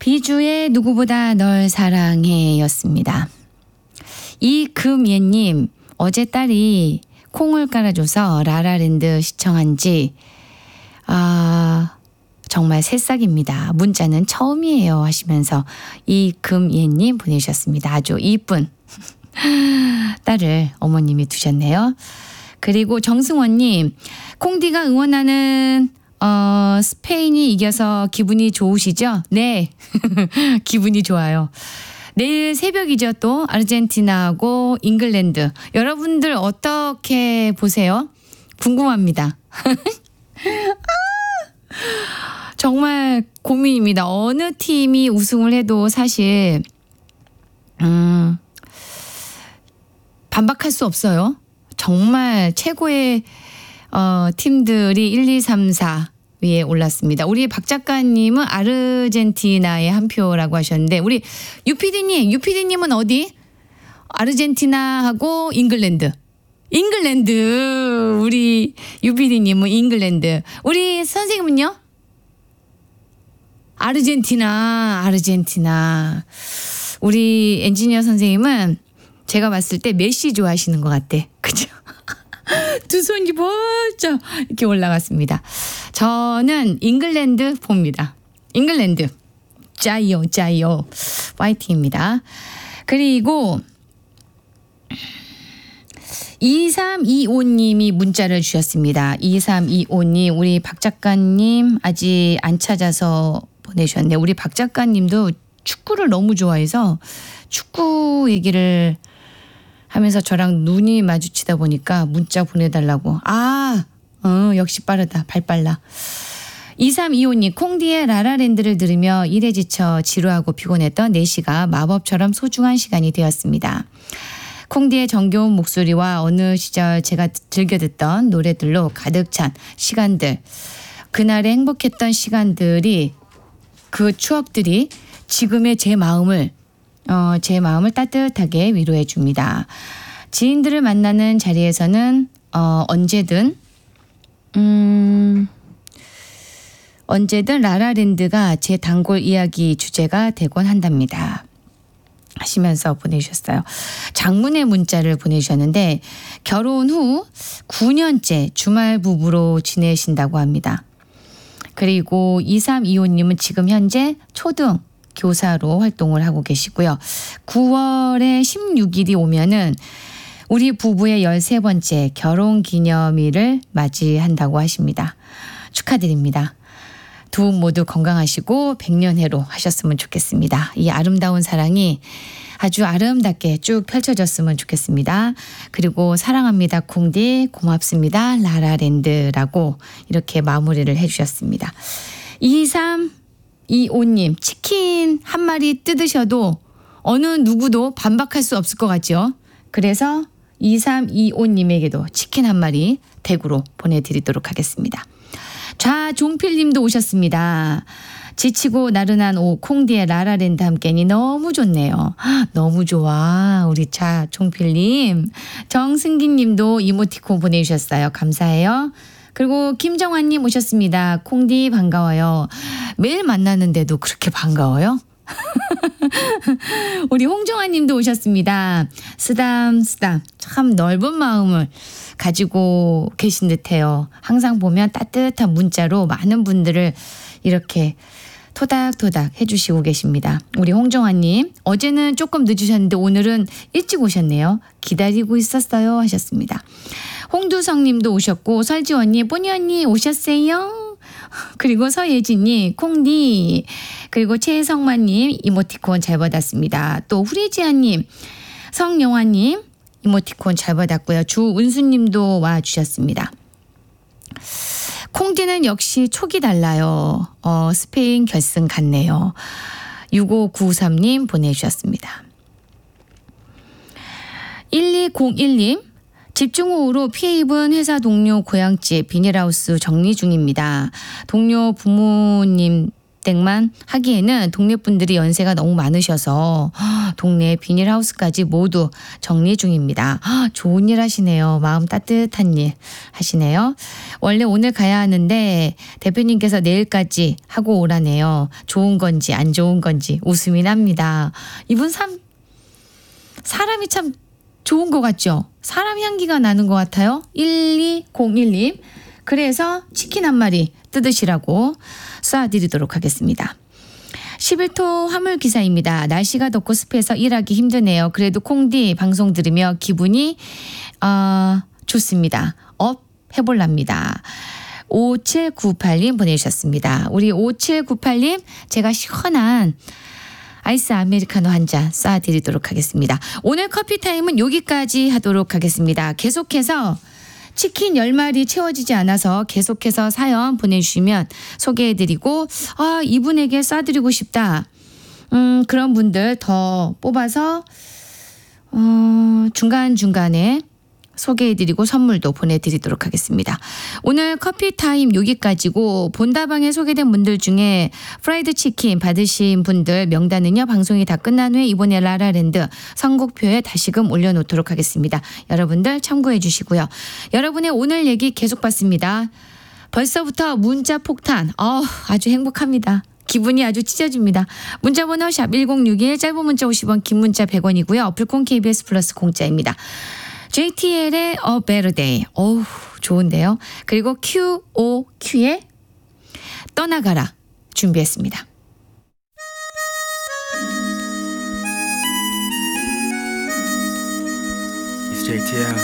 비주의 누구보다 널 사랑해 였습니다. 이금예님, 어제 딸이 콩을 깔아줘서 라라랜드 시청한 지 정말 새싹입니다. 문자는 처음이에요 하시면서 이금예님 보내주셨습니다. 아주 이쁜 딸을 어머님이 두셨네요. 그리고 정승원님, 콩디가 응원하는 스페인이 이겨서 기분이 좋으시죠? 네. 기분이 좋아요. 내일 새벽이죠. 또 아르헨티나하고 잉글랜드. 여러분들 어떻게 보세요? 궁금합니다. 정말 고민입니다. 어느 팀이 우승을 해도 사실 반박할 수 없어요. 정말 최고의 팀들이 1, 2, 3, 4 위에 올랐습니다. 우리 박 작가님은 아르헨티나의 한 표라고 하셨는데 우리 유피디님은 어디? 아르헨티나하고 잉글랜드. 우리 유피디님은 잉글랜드. 우리 선생님은요? 아르헨티나. 우리 엔지니어 선생님은 제가 봤을 때 메시 좋아하시는 것 같아. 그죠? 두 손이 벌쩍 이렇게 올라갔습니다. 저는 잉글랜드 봅니다. 잉글랜드. 짜요. 파이팅입니다. 그리고 2325님이 문자를 주셨습니다. 2325님, 우리 박 작가님 아직 안 찾아서 보내주셨네. 우리 박 작가님도 축구를 너무 좋아해서 축구 얘기를 하면서 저랑 눈이 마주치다 보니까 문자 보내달라고. 역시 빠르다. 발 빨라. 2325님, 콩디의 라라랜드를 들으며 일에 지쳐 지루하고 피곤했던 4시가 마법처럼 소중한 시간이 되었습니다. 콩디의 정겨운 목소리와 어느 시절 제가 즐겨 듣던 노래들로 가득 찬 시간들. 그날의 행복했던 시간들이, 그 추억들이 지금의 제 마음을 따뜻하게 위로해 줍니다. 지인들을 만나는 자리에서는 언제든 라라랜드가 제 단골 이야기 주제가 되곤 한답니다. 하시면서 보내주셨어요. 장문의 문자를 보내주셨는데 결혼 후 9년째 주말 부부로 지내신다고 합니다. 그리고 2325님은 지금 현재 초등 교사로 활동을 하고 계시고요. 9월에 16일이 오면은 우리 부부의 13번째 결혼 기념일을 맞이한다고 하십니다. 축하드립니다. 두 분 모두 건강하시고 백년해로 하셨으면 좋겠습니다. 이 아름다운 사랑이 아주 아름답게 쭉 펼쳐졌으면 좋겠습니다. 그리고 사랑합니다 콩디, 고맙습니다 라라랜드라고 이렇게 마무리를 해주셨습니다. 2325님, 치킨 한 마리 뜯으셔도 어느 누구도 반박할 수 없을 것 같죠? 그래서 2325님에게도 치킨 한 마리 댁으로 보내드리도록 하겠습니다. 좌종필님도 오셨습니다. 지치고 나른한 오후 콩디의 라라랜드 함께니 너무 좋네요. 너무 좋아. 우리 좌종필님. 정승기님도 이모티콘 보내주셨어요. 감사해요. 그리고 김정환님 오셨습니다. 콩디 반가워요. 매일 만나는데도 그렇게 반가워요? 우리 홍정아님도 오셨습니다. 쓰담 참 넓은 마음을 가지고 계신 듯해요. 항상 보면 따뜻한 문자로 많은 분들을 이렇게 토닥토닥 해주시고 계십니다. 우리 홍정아님, 어제는 조금 늦으셨는데 오늘은 일찍 오셨네요. 기다리고 있었어요 하셨습니다. 홍두성님도 오셨고, 설지원님, 뽀니 언니 오셨어요? 그리고 서예진님, 콩디, 그리고 최성만님 이모티콘 잘 받았습니다. 또 후리지아님, 성영화님 이모티콘 잘 받았고요. 주은수님도 와주셨습니다. 콩디는 역시 촉이 달라요. 스페인 결승 같네요. 6593님 보내주셨습니다. 1201님, 집중호우로 피해 입은 회사 동료 고향집 비닐하우스 정리 중입니다. 동료 부모님 주택만 하기에는 동네 분들이 연세가 너무 많으셔서 동네 비닐하우스까지 모두 정리 중입니다. 좋은 일 하시네요. 마음 따뜻한 일 하시네요. 원래 오늘 가야 하는데 대표님께서 내일까지 하고 오라네요. 좋은 건지 안 좋은 건지 웃음이 납니다. 이분 사람이 참 좋은 것 같죠? 사람 향기가 나는 것 같아요. 1201님. 그래서 치킨 한 마리 뜯으시라고 쏴드리도록 하겠습니다. 11호 화물기사입니다. 날씨가 덥고 습해서 일하기 힘드네요. 그래도 콩디 방송 들으며 기분이 좋습니다. 업 해볼랍니다. 5798님 보내주셨습니다. 우리 5798님 제가 시원한 아이스 아메리카노 한 잔 쏴드리도록 하겠습니다. 오늘 커피타임은 여기까지 하도록 하겠습니다. 계속해서 치킨 10마리 채워지지 않아서 계속해서 사연 보내주시면 소개해드리고 이분에게 쏴드리고 싶다. 그런 분들 더 뽑아서 중간중간에 소개해드리고 선물도 보내드리도록 하겠습니다. 오늘 커피타임 여기까지고 본다방에 소개된 분들 중에 프라이드 치킨 받으신 분들 명단은요. 방송이 다 끝난 후에 이번에 라라랜드 선곡표에 다시금 올려놓도록 하겠습니다. 여러분들 참고해 주시고요. 여러분의 오늘 얘기 계속 받습니다. 벌써부터 문자 폭탄 아주 행복합니다. 기분이 아주 찢어집니다. 문자번호 샵 1061 짧은 문자 50원 긴 문자 100원이고요. 어플콘 KBS 플러스 공짜입니다. JTL의 A Better Day. 좋은데요. 그리고 QOQ의 떠나가라 준비했습니다. It's JTL.